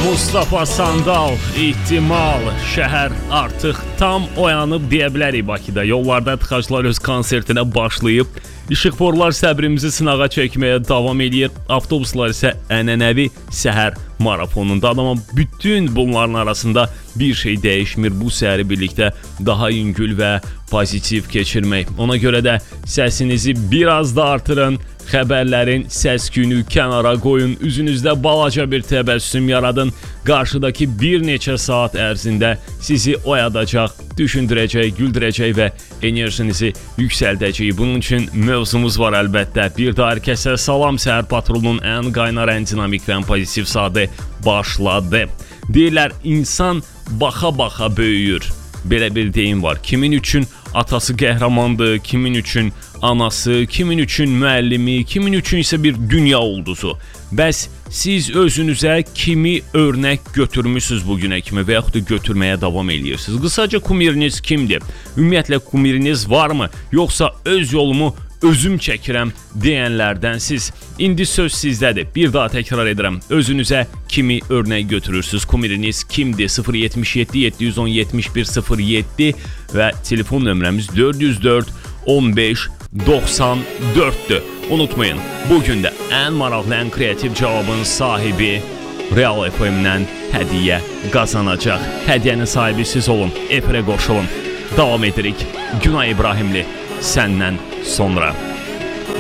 Mustafa Sandal, İhtimal, şəhər artıq tam oyanıb deyə bilərik Bakıda. Yollarda tıxaclar öz konsertinə başlayıb, işıqforlar səbrimizi sınağa çəkməyə davam edir. Avtobuslar isə ənənəvi səhər marafonunda. Amma bütün bunların arasında bir şey dəyişmir. Bu səhəri birlikdə daha yüngül və pozitiv keçirmək. Ona görə də səsinizi biraz da artırın. Xəbərlərin səs-küyünü kənara qoyun, üzünüzdə balaca bir təbəssüm yaradın. Qarşıdakı bir neçə saat ərzində sizi oyadacaq, düşündürəcək, güldürəcək və enerjinizi yüksəldəcək. Bunun üçün mövzumuz var əlbəttə. Bir daha hər kəsə salam, Səhər Patrolunun ən qaynar, ən dinamik və ən pozitiv saatı başladı. Deyirlər, insan baxa-baxa böyüyür. Belə bir deyim var. Kimin üçün atası qəhrəmandır, kimin üçün anası, kimin üçün müəllimi, kimin üçün isə bir dünya ulduzu. Bəs siz özünüzə kimi örnək götürmüsünüz bugünə kimi və yaxud da götürməyə davam edirsiniz? Qısaca kumiriniz kimdir? Ümumiyyətlə kumiriniz varmı? Yoxsa öz yolumu özüm çəkirəm deyənlərdənsiz. İndi söz sizdədir. Bir daha təkrar edirəm. Özünüzə kimi örnək götürürsünüz? Kumiriniz kimdir? 077 710 7107 və telefon nömrəmiz 404 15 94'dür. Unutmayın, bugün də ən maraqlı, ən kreativ cavabın sahibi Real FM-dən hədiyyə qazanacaq. Hədiyyənin sahibi siz olun. Efirə qoşulun. Davam edirik. Günay İbrahimli səndən sonra.